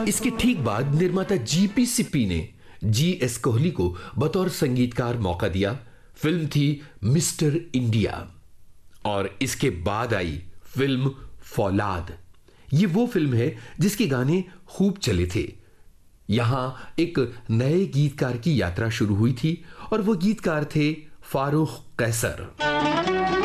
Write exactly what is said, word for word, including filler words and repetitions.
इसके ठीक बाद निर्माता जीपी सिप्पी ने जी एस कोहली को बतौर संगीतकार मौका दिया। फिल्म थी मिस्टर इंडिया और इसके बाद आई फिल्म फौलाद। ये वो फिल्म है जिसके गाने खूब चले थे। यहां एक नए गीतकार की यात्रा शुरू हुई थी और वो गीतकार थे फारूक कैसर।